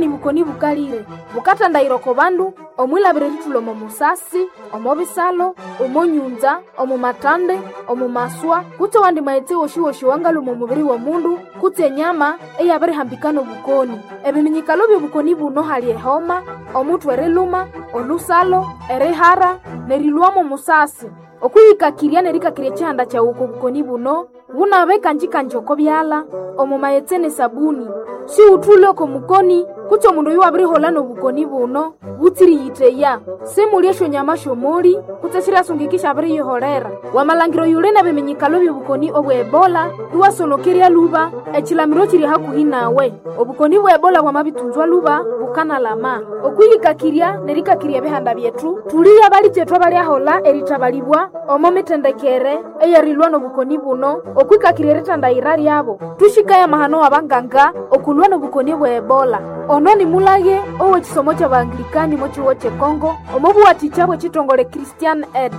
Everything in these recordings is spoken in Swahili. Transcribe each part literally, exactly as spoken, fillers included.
ni bukoni bukalire bukatanda iroko bandu omwilabire litulomo musasi omobisalo omonyunza omumatande omumaswa kutse wandi maetse woshiwoshi wangalumo mubiri wa mundu kutse nyama eyabere hambikano bukoni ebiminyikalo byo bukoni buno hali ehoma omutu eriluma olusalo erihara nerilwamo musasi okuyikakiria nerikakiria chihanda cha uko bukoni buno bunabeka njikanjoko byala omumayetse ne sabuni si utule oko mukoni kutse omundu yu abiri holano bukoni buno butiri yiteya simuliesho nyama shomoli kutse shirasungikisha abiri yiholera wamalangiro yule na biminyikalo by'obukoni obwe Ebola iwasonokeria luba echilamiro chiri hakuhi nawe obukoni bwe Ebola bwa mabitunzwa luba bukana lama okuyikakiria nerikakiria bihanda byetu tuliya bali chetwa bali ahola eritabalibwa omo mitendekere eyarilwano bukoni buno okwikakiria retanda irari yabo tushikaya mahano wabanganga okulwano bukoni bwe Ebola ono ni mulage owe chisomo cha Anglikani mochiwo che Kongo omobu watichabwe chitongole Christian Aid.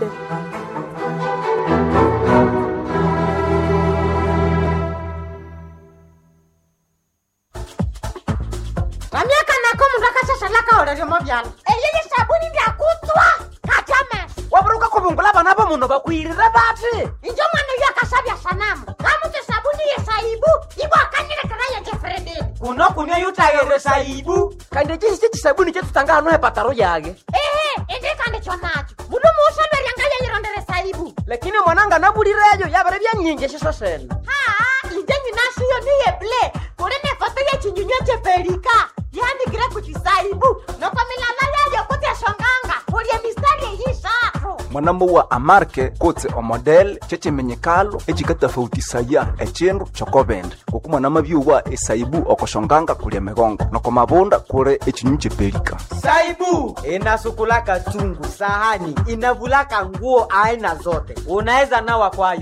Kamiaka nako mundu akashashalaka orere mobyalo eyeye sabuni byakutwa kachama waburuka kubungula bana bo muno bakwirira bati injo mwana yu akashabya sanamu kamuze sabuni yesaibu ibo akanyire kana ya Jefredi kuno kunya yutayere saibu kandi chisi chisabuni chetutanga hano hepataro yage ehe ende kandi chonacho mundu mushalwe yanga yirondere saibu lakini mwananga nabulireyo yabere byanyinje shiso sene ha inje nyinashiyo niye ble kuri ne foto ya chinyunyo cheperika yani gira kuchisaibu noko milala yayo kuteshonganga kuri mistari yishatu mwanamo wa amarke kotse o model cheche menyekalo echikatafautisaya echindu chokobende oku mwanama byuwa esaibu okoshonganga kuli megongo noko mabunda kure echinyunche pelika saibu inasukulaka chungu sahani inavulaka nguo aina zote unaweza nawa kwayo